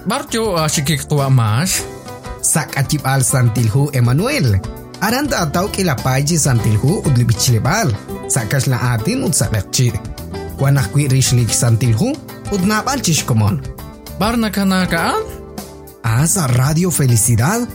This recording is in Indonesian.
Barjo sikik tua mas. Sak acip al santilhu Emmanuel. Aranda atau kilapaji santilhu udli bichlebal. Sakas la atin ud sakakci. Wanak kwi rishlik santilhu ud napal chishkomon. Barna kana kaan? Asa Radio Felicidad